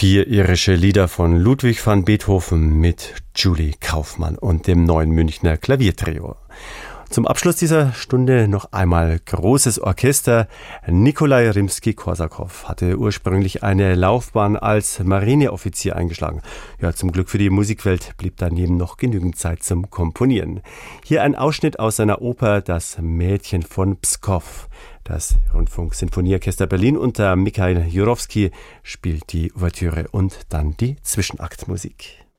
4 irische Lieder von Ludwig van Beethoven mit Julie Kaufmann und dem neuen Münchner Klaviertrio. Zum Abschluss dieser Stunde noch einmal großes Orchester. Nikolai Rimski-Korsakow hatte ursprünglich eine Laufbahn als Marineoffizier eingeschlagen. Ja, zum Glück für die Musikwelt blieb daneben noch genügend Zeit zum Komponieren. Hier ein Ausschnitt aus seiner Oper Das Mädchen von Pskow. Das Rundfunk-Sinfonieorchester Berlin unter Mikhail Jurowski spielt die Ouvertüre und dann die Zwischenaktmusik.